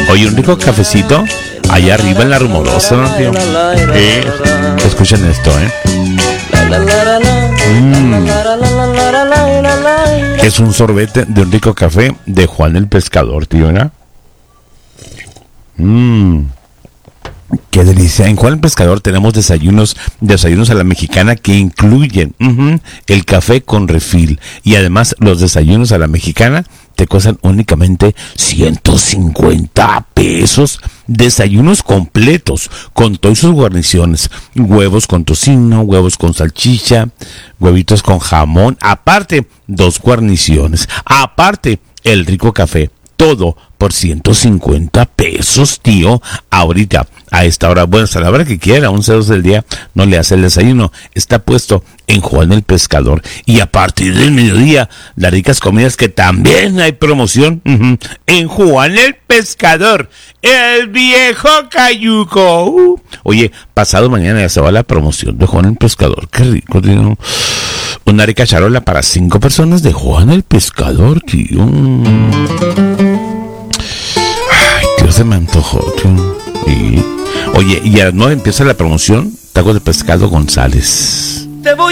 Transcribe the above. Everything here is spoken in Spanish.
Oye, un rico cafecito allá arriba en la Rumorosa, ¿no, tío? Escuchen esto, Es un sorbete de un rico café de Juan el Pescador, tío, ¿no? Qué delicia. En Juan el Pescador tenemos desayunos a la mexicana que incluyen el café con refil. Y además los desayunos a la mexicana te cuestan únicamente 150 pesos. Desayunos completos con todas sus guarniciones. Huevos con tocino, huevos con salchicha, huevitos con jamón. Aparte, 2 guarniciones. Aparte, el rico café. Todo por 150 pesos, tío. Ahorita, a esta hora, bueno, hasta la hora que quiera, 11:02 del día, no le hace el desayuno. Está puesto en Juan el Pescador. Y a partir del mediodía, las ricas comidas que también hay promoción en Juan el Pescador, el viejo cayuco. Oye, pasado mañana ya se va la promoción de Juan el Pescador. Qué rico, tío. Una rica charola para 5 personas de Juan el Pescador, tío. Ay, tío, se me antojó, tío. Oye, y a las 9 empieza la promoción, tacos de pescado González.